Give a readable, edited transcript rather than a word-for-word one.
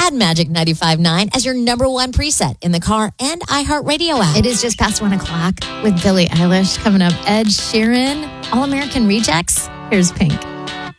Add Magic 95.9 as your number one preset in the car and iHeartRadio app. It is just past 1 o'clock with Billie Eilish coming up. Ed Sheeran, All American Rejects. Here's Pink.